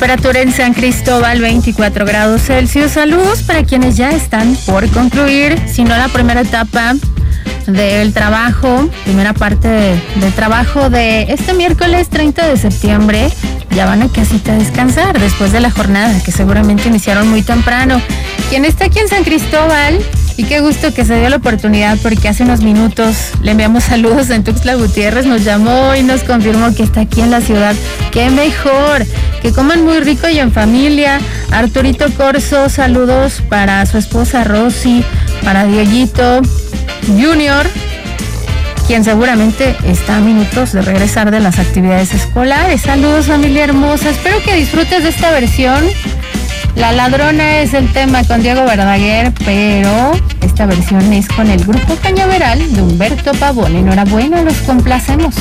Temperatura en San Cristóbal, 24 grados Celsius. Saludos para quienes ya están por concluir, si no la primera etapa del trabajo, primera parte de trabajo de este miércoles 30 de septiembre. Ya van a casita a descansar después de la jornada que seguramente iniciaron muy temprano. Quien está aquí en San Cristóbal, y qué gusto que se dio la oportunidad porque hace unos minutos le enviamos saludos en Tuxtla Gutiérrez, nos llamó y nos confirmó que está aquí en la ciudad. ¡Qué mejor! Que coman muy rico y en familia. Arturito Corso, saludos para su esposa Rosy, para Dieguito Junior, quien seguramente está a minutos de regresar de las actividades escolares. Saludos, familia hermosa, espero que disfrutes de esta versión. La Ladrona es el tema con Diego Verdaguer, pero esta versión es con el grupo Cañaveral de Humberto Pavón. Enhorabuena, los complacemos.